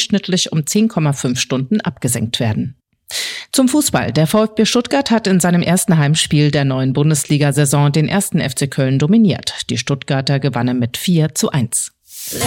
durchschnittlich um 10,5 Stunden abgesenkt werden. Zum Fußball. Der VfB Stuttgart hat in seinem ersten Heimspiel der neuen Bundesliga-Saison den 1. FC Köln dominiert. Die Stuttgarter gewannen mit 4:1.